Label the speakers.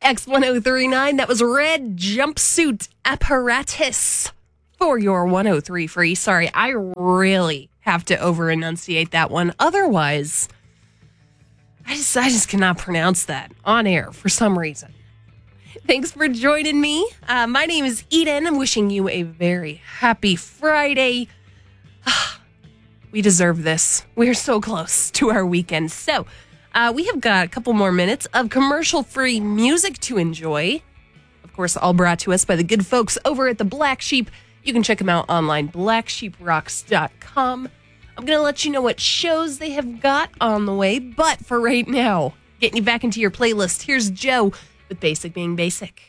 Speaker 1: X1039. That was Red Jumpsuit Apparatus for your 103 free. Sorry, I really have to over enunciate that one. Otherwise, I just cannot pronounce that on air for some reason. Thanks for joining me. My name is Eden. I'm wishing you a very happy Friday. We deserve this. We're so close to our weekend. So we have got a couple more minutes of commercial-free music to enjoy. Of course, all brought to us by the good folks over at the Black Sheep. You can check them out online, blacksheeprocks.com. I'm going to let you know what shows they have got on the way. But for right now, getting you back into your playlist, here's Joe with Basic Being Basic.